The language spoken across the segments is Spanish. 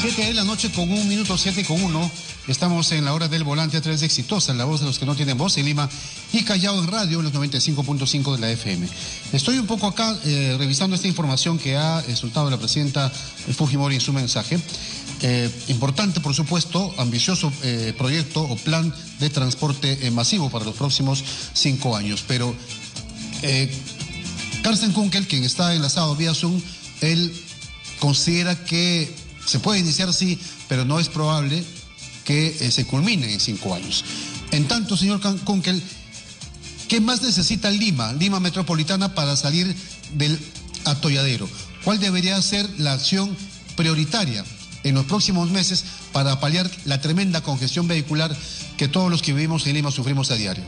7 de la noche con 1 minuto, 7:01. Estamos en la hora del volante a través de Exitosa, la voz de los que no tienen voz en Lima, y Callao en radio en los 95.5 de la FM. Estoy un poco acá revisando esta información que ha soltado la presidenta Fujimori en su mensaje. Importante, por supuesto, ambicioso proyecto o plan de transporte masivo para los próximos 5 años. Pero Carsten Kunkel, quien está enlazado vía Zoom, él considera que se puede iniciar, sí, pero no es probable que se culmine en 5 años. En tanto, señor Kunkel, ¿qué más necesita Lima Metropolitana para salir del atolladero? ¿Cuál debería ser la acción prioritaria en los próximos meses para paliar la tremenda congestión vehicular que todos los que vivimos en Lima sufrimos a diario?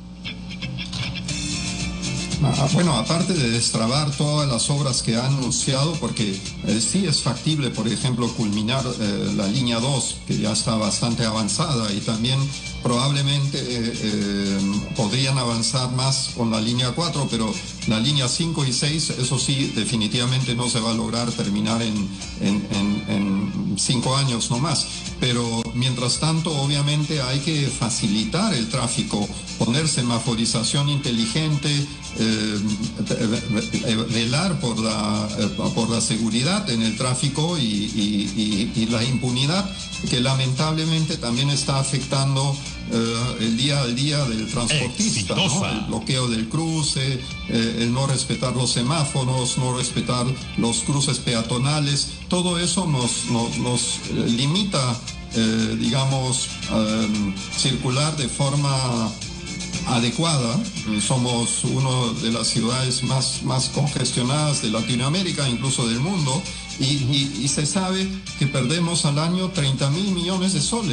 Bueno, aparte de destrabar todas las obras que ha anunciado, porque sí es factible, por ejemplo, culminar la línea 2, que ya está bastante avanzada, y también probablemente podrían avanzar más con la línea 4, pero la línea 5 y 6, eso sí, definitivamente no se va a lograr terminar en 5 años nomás. Pero mientras tanto, obviamente hay que facilitar el tráfico, poner semaforización inteligente, velar por la seguridad en el tráfico y la impunidad que lamentablemente también está afectando el día al día del transportista, ¿no? El bloqueo del cruce, el no respetar los semáforos, no respetar los cruces peatonales, todo eso nos limita, circular de forma adecuada. Somos una de las ciudades más congestionadas de Latinoamérica, incluso del mundo, y se sabe que perdemos al año 30.000 millones de soles.